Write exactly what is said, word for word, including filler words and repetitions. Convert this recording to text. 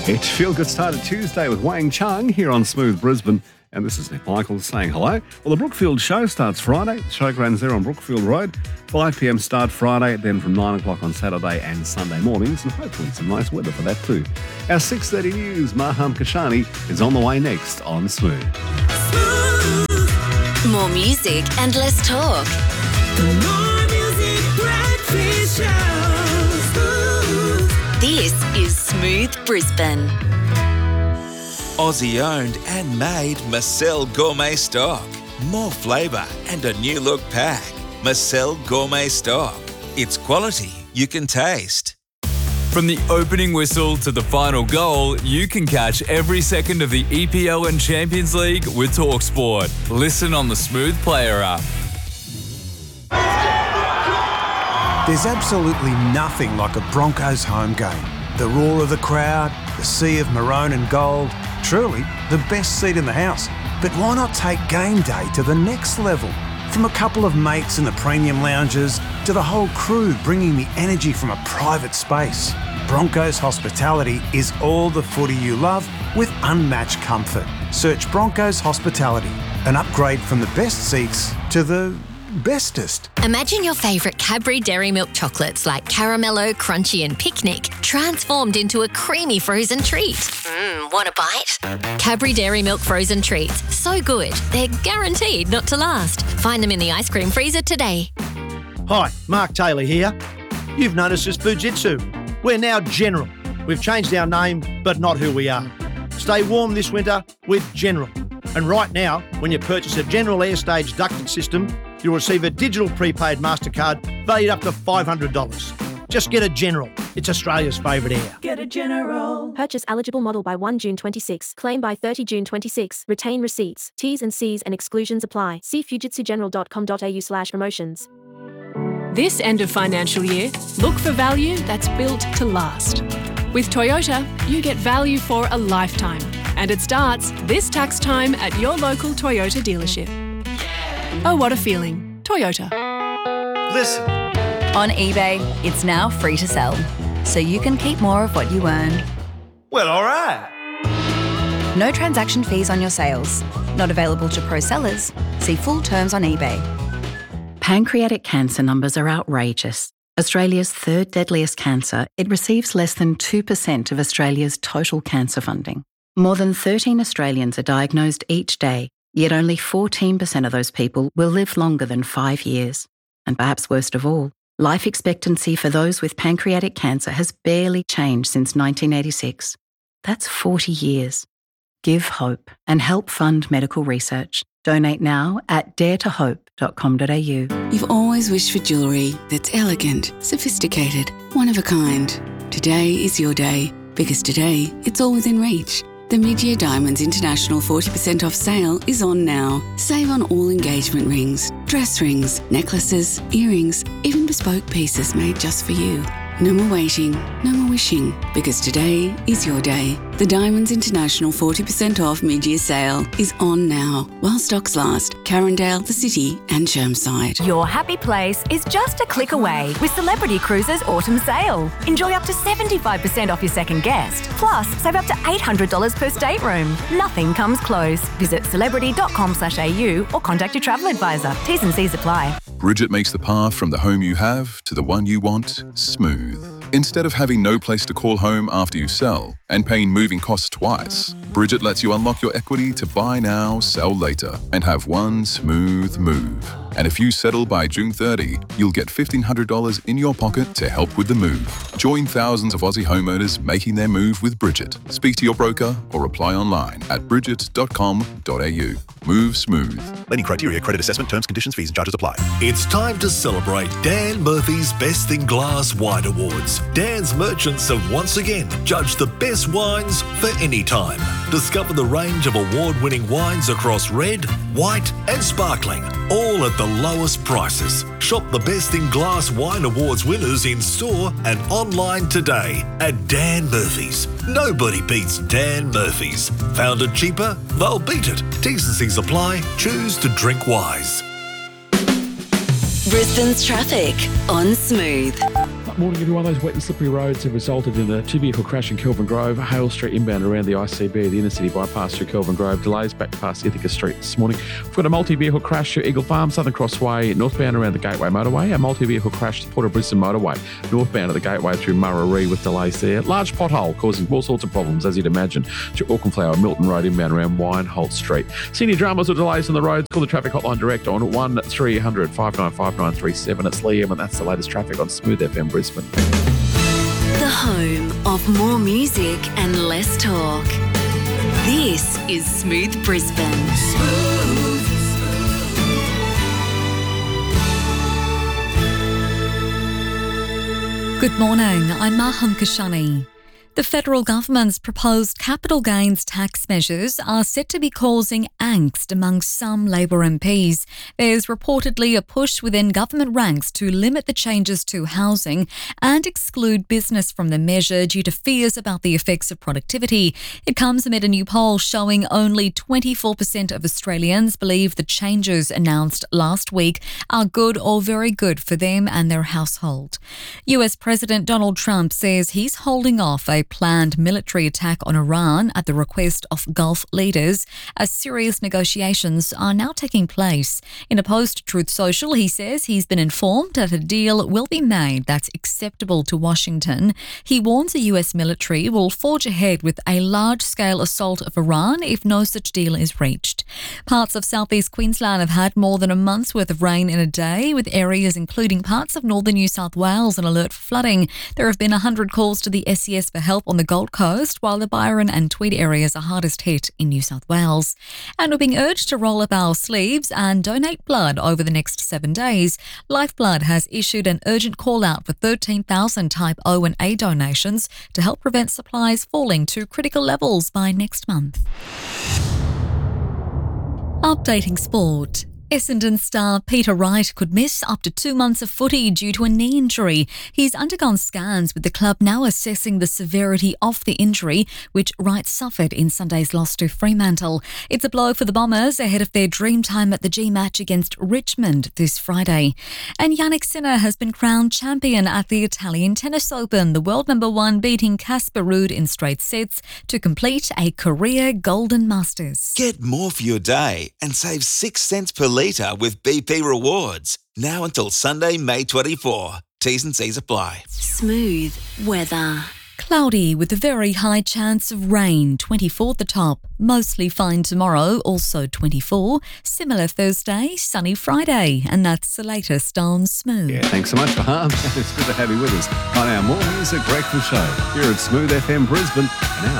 It's Feel Good Start of Tuesday with Wang Chung here on Smooth Brisbane. And this is Nick Michaels saying hello. Well, the Brookfield show starts Friday. The show runs there on Brookfield Road. five p.m. start Friday, then from nine o'clock on Saturday and Sunday mornings. And hopefully some nice weather for that too. Our six thirty news, Maham Kashani, is on the way next on Smooth. Smooth. More music and less talk. More music, breakfast show. Smooth. This is Smooth Brisbane. Aussie owned and made Marcel Gourmet Stock. More flavour and a new look pack. Marcel Gourmet Stock. It's quality you can taste. From the opening whistle to the final goal, you can catch every second of the E P L and Champions League with TalkSport. Listen on the Smooth Player app. There's absolutely nothing like a Broncos home game. The roar of the crowd, the sea of maroon and gold, truly the best seat in the house. But why not take game day to the next level? From a couple of mates in the premium lounges to the whole crew bringing the energy from a private space. Broncos Hospitality is all the footy you love with unmatched comfort. Search Broncos Hospitality, an upgrade from the best seats to the bestest. Imagine your favourite Cadbury Dairy Milk chocolates like Caramello, Crunchy and Picnic transformed into a creamy frozen treat. Mmm, want a bite? Cadbury Dairy Milk frozen treats. So good, they're guaranteed not to last. Find them in the ice cream freezer today. Hi, Mark Taylor here. You've noticed us Fujitsu. We're now General. We've changed our name, but not who we are. Stay warm this winter with General. And right now, when you purchase a General Airstage ducted system, you'll receive a digital prepaid MasterCard valued up to five hundred dollars. Just get a General. It's Australia's favourite air. Get a General. Purchase eligible model by first of June twenty-six. Claim by thirtieth of June twenty-six. Retain receipts. T's and C's and exclusions apply. See fujitsu general dot com dot a u slash promotions. This end of financial year, look for value that's built to last. With Toyota, you get value for a lifetime. And it starts this tax time at your local Toyota dealership. Oh, what a feeling. Toyota. Listen. On eBay, it's now free to sell, so you can keep more of what you earn. Well, all right. No transaction fees on your sales. Not available to pro sellers. See full terms on eBay. Pancreatic cancer numbers are outrageous. Australia's third deadliest cancer, it receives less than two percent of Australia's total cancer funding. More than thirteen Australians are diagnosed each day, yet only fourteen percent of those people will live longer than five years. And perhaps worst of all, life expectancy for those with pancreatic cancer has barely changed since nineteen eighty-six. That's forty years. Give hope and help fund medical research. Donate now at dare to hope dot com dot a u. You've always wished for jewellery that's elegant, sophisticated, one of a kind. Today is your day, because today it's all within reach. The Mid-Year Diamonds International forty percent off sale is on now. Save on all engagement rings, dress rings, necklaces, earrings, even bespoke pieces made just for you. No more waiting, no more wishing, because today is your day. The Diamonds International forty percent off mid-year sale is on now, while stocks last. Carindale, The City and Chermside. Your happy place is just a click away with Celebrity Cruises Autumn Sale. Enjoy up to seventy-five percent off your second guest. Plus, save up to eight hundred dollars per stateroom. Nothing comes close. Visit celebrity dot com slash a u or contact your travel advisor. T's and C's apply. Bridget makes the path from the home you have to the one you want smooth. Instead of having no place to call home after you sell and paying moving costs twice, Bridget lets you unlock your equity to buy now, sell later, and have one smooth move. And if you settle by June thirtieth, you'll get fifteen hundred dollars in your pocket to help with the move. Join thousands of Aussie homeowners making their move with Bridget. Speak to your broker or apply online at bridget dot com dot a u. Move smooth. Lending criteria, credit assessment, terms, conditions, fees and charges apply. It's time to celebrate Dan Murphy's Best in Glass Wine Awards. Dan's merchants have once again judged the best wines for any time. Discover the range of award-winning wines across red, white and sparkling, all at the lowest prices. Shop the Best in Glass Wine Awards winners in store and online today at Dan Murphy's. Nobody beats Dan Murphy's. Found it cheaper? They'll beat it. T's and C's apply. Choose to drink wise. Brisbane's traffic on Smooth. Morning, everyone. Those wet and slippery roads have resulted in a two-vehicle crash in Kelvin Grove. Hale Street inbound around the I C B, the inner city bypass through Kelvin Grove. Delays back past Ithaca Street this morning. We've got a multi-vehicle crash through Eagle Farm, Southern Crossway, northbound around the Gateway Motorway. A multi-vehicle crash to Port of Brisbane Motorway, northbound at the Gateway through Murray with delays there. Large pothole causing all sorts of problems, as you'd imagine, through Auchenflower, Milton Road inbound around Wineholt Street. Senior dramas or delays on the roads, call the traffic hotline direct on one three hundred, five nine five, nine three seven. It's Liam, and that's the latest traffic on Smooth F M Brisbane. The home of more music and less talk. This is Smooth Brisbane. Smooth. Good morning, I'm Maham Kashani. The federal government's proposed capital gains tax measures are set to be causing angst among some Labor M Ps. There's reportedly a push within government ranks to limit the changes to housing and exclude business from the measure due to fears about the effects of productivity. It comes amid a new poll showing only twenty-four percent of Australians believe the changes announced last week are good or very good for them and their household. U S President Donald Trump says he's holding off a planned military attack on Iran at the request of Gulf leaders as serious negotiations are now taking place. In a post to Truth Social, he says he's been informed that a deal will be made that's acceptable to Washington. He warns the U S military will forge ahead with a large-scale assault of Iran if no such deal is reached. Parts of southeast Queensland have had more than a month's worth of rain in a day, with areas including parts of northern New South Wales on alert for flooding. There have been one hundred calls to the S E S for help on the Gold Coast, while the Byron and Tweed areas are hardest hit in New South Wales. And we're being urged to roll up our sleeves and donate blood over the next seven days. Lifeblood has issued an urgent call-out for thirteen thousand type O and A donations to help prevent supplies falling to critical levels by next month. Updating sport. Essendon star Peter Wright could miss up to two months of footy due to a knee injury. He's undergone scans, with the club now assessing the severity of the injury, which Wright suffered in Sunday's loss to Fremantle. It's a blow for the Bombers ahead of their dream time at the G match against Richmond this Friday. And Jannik Sinner has been crowned champion at the Italian Tennis Open, the world number one beating Casper Ruud in straight sets to complete a career Golden Masters. Get more for your day and save six cents per litre with B P Rewards. Now until Sunday, May twenty-fourth. T's and C's apply. Smooth weather. Cloudy with a very high chance of rain, twenty-four at the top. Mostly fine tomorrow, also twenty-four. Similar Thursday, sunny Friday. And that's the latest on Smooth. Yeah, thanks so much, Baham. It's good to have you with us on our More Music Breakfast Show here at Smooth F M Brisbane. And now